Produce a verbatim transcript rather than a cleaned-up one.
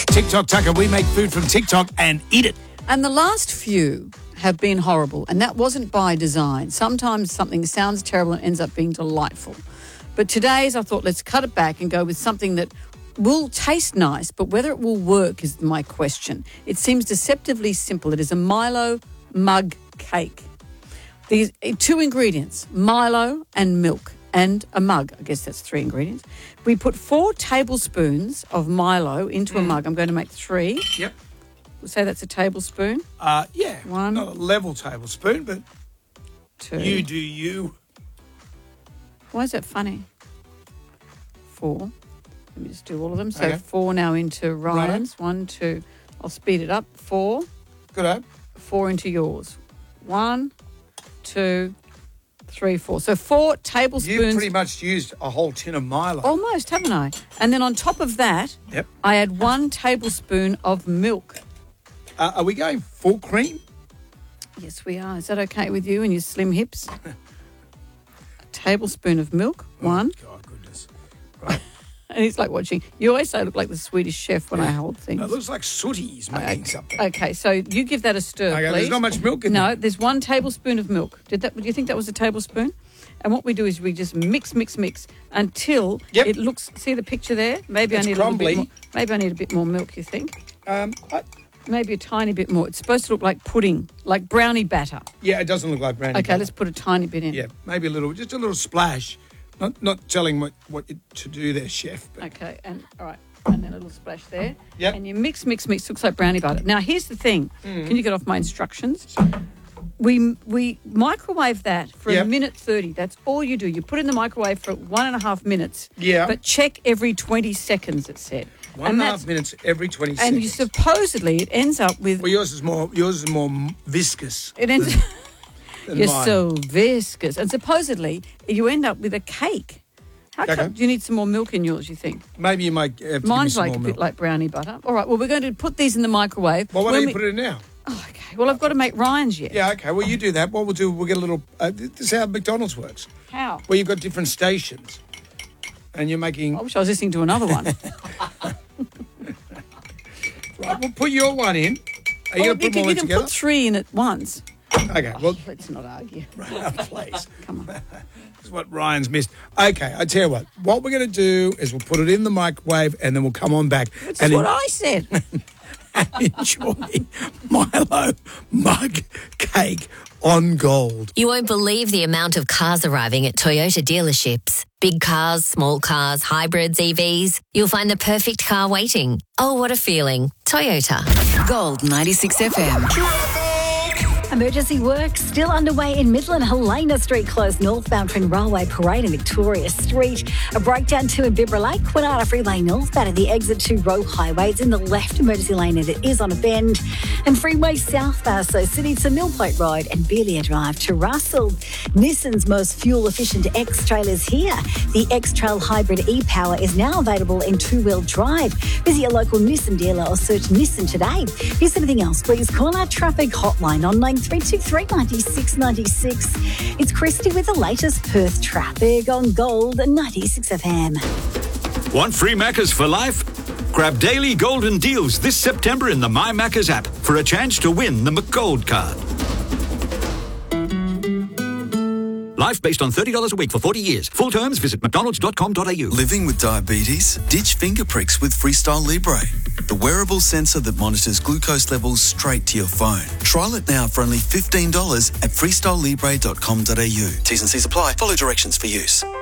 TikTok Tucker, we make food from TikTok and eat it. And the last few have been horrible, and that wasn't by design. Sometimes something sounds terrible and ends up being delightful. But today's, I thought, let's cut it back and go with something that will taste nice, but whether it will work is my question. It seems deceptively simple. It is a Milo mug cake. These two ingredients, Milo and milk, and a mug. I guess that's three ingredients. We put four tablespoons of Milo into mm. a mug. I'm going to make three. Yep. We'll say that's a tablespoon. Uh, yeah. One. Not a level tablespoon, but two. You do you. Why is that funny? Four. Let me just do all of them. So okay. four now into Ryan's. Right. One, two. I'll speed it up. Four. Good up. Four into yours. One, two, three, four. So four tablespoons. You've pretty much used a whole tin of Milo. Almost, haven't I? And then on top of that, yep. I add one tablespoon of milk. Uh, are we going full cream? Yes, we are. Is that okay with you and your slim hips? A tablespoon of milk. Oh, one. God, goodness. Right. And it's like watching. You always say I look like the Swedish chef when yeah. I hold things. No, it looks like Sooty's making okay. something. Okay, so you give that a stir, okay, please. There's not much milk in no, there. No, there's one tablespoon of milk. Did that? Do you think that was a tablespoon? And what we do is we just mix, mix, mix until yep. it looks. See the picture there? Maybe it's I need crumbly. a little bit more. Maybe I need a bit more milk. You think? Um, I, maybe a tiny bit more. It's supposed to look like pudding, like brownie batter. Yeah, it doesn't look like brownie okay, batter. let's put a tiny bit in. Yeah, maybe a little, just a little splash. Not not telling what, what to do there, chef. But. Okay, and all right, and then a little splash there. Yep. And you mix, mix, mix. Looks like brownie butter. Now, here's the thing. Mm. Can you get off my instructions? We we microwave that for yep. a minute thirty. That's all you do. You put it in the microwave for one and a half minutes. Yeah. But check every twenty seconds, it said. One and, and a half minutes every twenty and seconds. And you supposedly, it ends up with... Well, yours is more, yours is more viscous. It ends... Than, than You're mine. so viscous. And supposedly, you end up with a cake. How okay. come, do you need some more milk in yours, you think? Maybe you might have to Mine's give me some like more a milk. bit like brownie butter. All right, well, we're going to put these in the microwave. Well, why when don't we... you put it in now? Oh, okay. Well, I've got to make Ryan's yet. Yeah, okay. Well, you do that. What we'll do, we'll get a little... Uh, this is how McDonald's works. How? Well, you've got different stations. And you're making... I wish I was listening to another one. Right, we'll put your one in. Are you well, going to put you more can, you together? can put three in at once. Okay, well... Oh, let's not argue. Right, please. Come on. This is what Ryan's missed. Okay, I tell you what. What we're going to do is we'll put it in the microwave and then we'll come on back. That's and what en- I said. and enjoy Milo mug cake on gold. You won't believe the amount of cars arriving at Toyota dealerships. Big cars, small cars, hybrids, E Vs. You'll find the perfect car waiting. Oh, what a feeling. Toyota. Gold ninety-six F M. Emergency work still underway in Midland. Helena Street closed northbound between Railway Parade and Victoria Street. A breakdown too in Bibra Lake. Quinata Freeway northbound at the exit to Roe Highway. It's in the left emergency lane and it is on a bend. And Freeway southbound, so City to Mill Point Road and Belia Drive to Russell. Nissan's most fuel-efficient X-Trail is here. The X-Trail Hybrid e-Power is now available in two-wheel drive. Visit your local Nissan dealer or search Nissan today. If there's anything else, please call our traffic hotline on nine three two three nine six nine six. It's Christy with the latest Perth traffic on Gold ninety-six F M. Want free Maccas for life? Grab daily golden deals this September in the My Maccas app for a chance to win the McGold card. Life based on thirty dollars a week for forty years. Full terms, visit mcdonalds dot com dot a u. Living with diabetes? Ditch finger pricks with Freestyle Libre, the wearable sensor that monitors glucose levels straight to your phone. Trial it now for only fifteen dollars at freestyle libre dot com dot a u. T's and C's apply. Follow directions for use.